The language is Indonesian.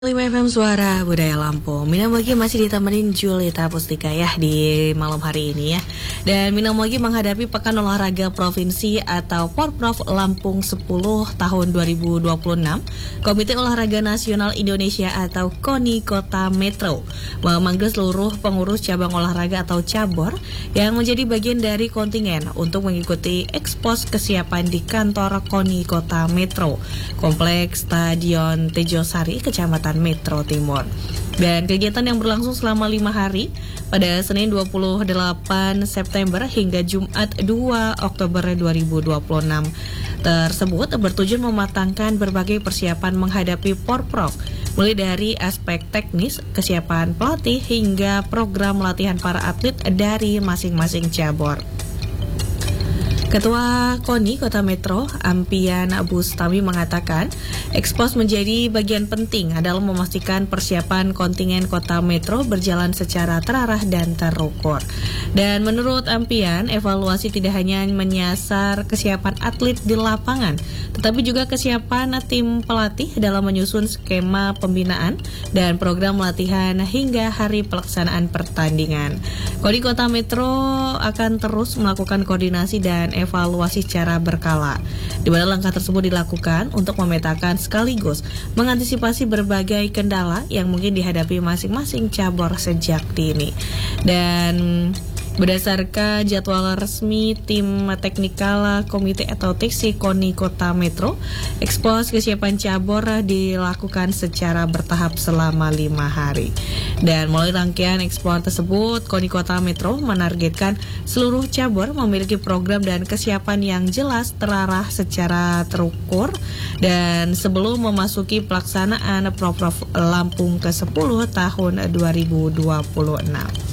5 FM Suara Budaya Lampung. Minamogi masih ditemenin Julita Pustika ya di malam hari ini ya. Dan Minamogi menghadapi Pekan Olahraga Provinsi atau Porprov Lampung 10 tahun 2026. Komite Olahraga Nasional Indonesia atau KONI Kota Metro memanggil seluruh pengurus cabang olahraga atau cabor yang menjadi bagian dari kontingen untuk mengikuti ekspos kesiapan di kantor KONI Kota Metro, Kompleks Stadion Tejosari, Kecamatan Metro Timur. Dan kegiatan yang berlangsung selama 5 hari pada Senin 28 September hingga Jumat 2 Oktober 2026 tersebut bertujuan mematangkan berbagai persiapan menghadapi Porprov, mulai dari aspek teknis, kesiapan pelatih hingga program latihan para atlet dari masing-masing cabur. Ketua KONI Kota Metro, Ampian Bustami mengatakan, ekspos menjadi bagian penting dalam memastikan persiapan kontingen Kota Metro berjalan secara terarah dan terukur. Dan menurut Ampian, evaluasi tidak hanya menyasar kesiapan atlet di lapangan, tetapi juga kesiapan tim pelatih dalam menyusun skema pembinaan dan program latihan hingga hari pelaksanaan pertandingan. KONI Kota Metro akan terus melakukan koordinasi dan evaluasi secara berkala, di mana langkah tersebut dilakukan untuk memetakan sekaligus mengantisipasi berbagai kendala yang mungkin dihadapi masing-masing cabur sejak dini. Dan berdasarkan jadwal resmi tim teknikal komite atau TC KONI Kota Metro, ekspos kesiapan cabur dilakukan secara bertahap selama 5 hari. Dan melalui rangkaian ekspos tersebut, KONI Kota Metro menargetkan seluruh cabur memiliki program dan kesiapan yang jelas, terarah, secara terukur, dan sebelum memasuki pelaksanaan Porprov Lampung ke-10 tahun 2026.